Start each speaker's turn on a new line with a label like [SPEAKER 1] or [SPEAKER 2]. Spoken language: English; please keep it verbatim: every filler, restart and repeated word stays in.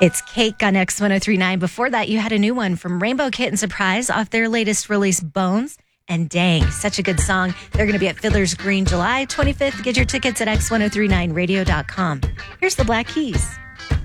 [SPEAKER 1] It's Cake on X one oh three point nine. Before that, you had a new one from Rainbow Kitten Surprise off their latest release, Bones. And dang, such a good song. They're going to be at Fiddler's Green July twenty-fifth. Get your tickets at x ten thirty-nine radio dot com. Here's the Black Keys.